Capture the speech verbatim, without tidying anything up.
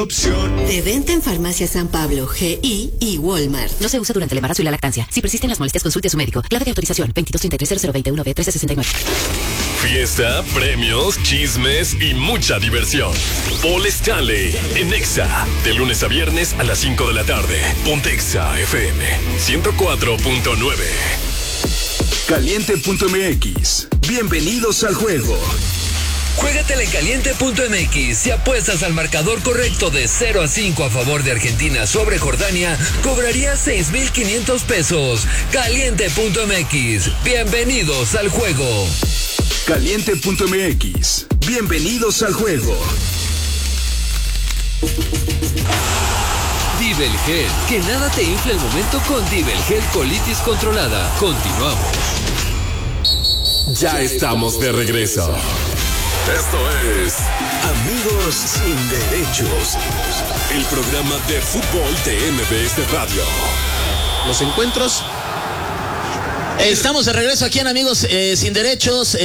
opción. De venta en Farmacia San Pablo, G I y Walmart. No se usa durante el embarazo y la lactancia. Si persisten las molestias, consulte a su médico. Clave de autorización veintidós treinta y tres cero cero veintiuno B trece sesenta y nueve. Fiesta, premios, chismes y mucha diversión. Paul Stanley en Exa, de lunes a viernes a las cinco de la tarde. Ponte Exa F M ciento cuatro punto nueve. Caliente punto M X. Bienvenidos al juego. Juégatela en caliente punto M X. Si apuestas al marcador correcto de cero a cinco a favor de Argentina sobre Jordania, cobrarías seis mil quinientos pesos. caliente punto M X. Bienvenidos al juego. Caliente punto M X. Bienvenidos al juego. Divel Gel. Que nada te infle el momento con Divel Gel Colitis Controlada. Continuamos. Ya estamos de regreso. Esto es Amigos sin derechos. el programa de fútbol de M B S Radio. Los encuentros. Estamos de regreso aquí en Amigos eh, sin Derechos.